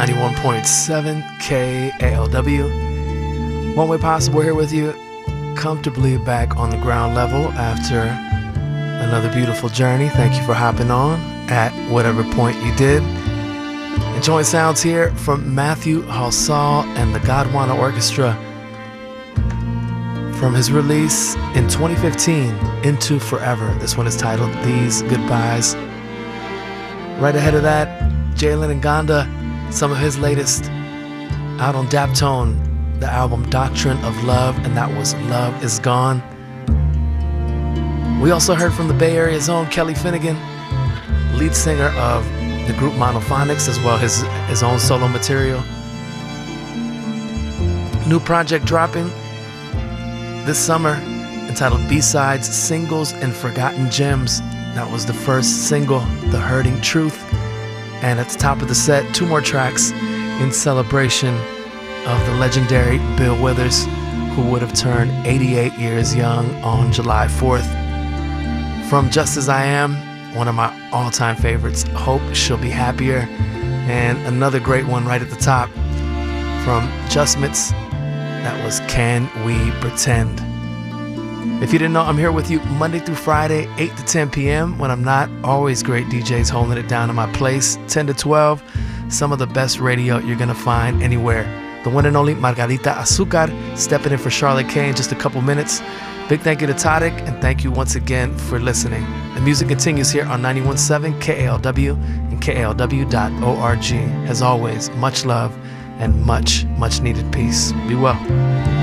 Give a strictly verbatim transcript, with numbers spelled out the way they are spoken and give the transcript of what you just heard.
ninety-one point seven K A L W. One Way Possible here with you, comfortably back on the ground level after another beautiful journey. Thank you for hopping on at whatever point you did. Enjoying sounds here from Matthew Halsall and the Godwana Orchestra from his release in twenty fifteen, Into Forever. This one is titled These Goodbyes. Right ahead of that, Jalen Nganda, some of his latest, out on Daptone, the album Doctrine of Love, and that was Love Is Gone. We also heard from the Bay Area's own Kelly Finnegan, lead singer of the group Monophonics, as well as his, his own solo material. New project dropping this summer entitled B-Sides, Singles and Forgotten Gems. That was the first single, The Hurting Truth. And at the top of the set, two more tracks in celebration of the legendary Bill Withers, who would have turned eighty-eight years young on July fourth. From Just As I Am, one of my all-time favorites, Hope She'll Be Happier. And another great one right at the top from Justments, that was Can We Pretend. If you didn't know, I'm here with you Monday through Friday, eight to ten p.m. when I'm not. Always great D Js holding it down in my place. ten to twelve, some of the best radio you're going to find anywhere. The one and only Margarita Azucar stepping in for Charlotte K in just a couple minutes. Big thank you to Tadic, and thank you once again for listening. The music continues here on ninety-one point seven K A L W and K A L W dot org. As always, much love and much, much needed peace. Be well.